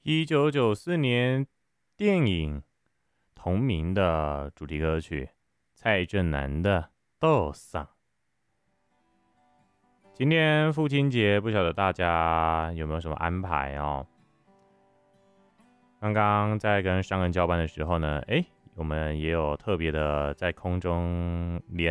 1994年电影同名的主题歌曲，蔡振南的《豆桑》。今天父亲节，不晓得大家有没有什么安排哦？刚刚在跟商人交班的时候呢，我们也有特别的在空中连